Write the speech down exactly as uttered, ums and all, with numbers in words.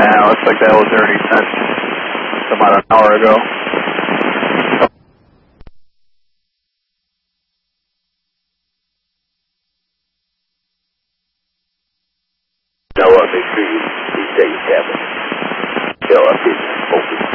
Yeah, looks like that was already sent about an hour ago. No, uh, make sure you, you say you have it. Tell us it's open.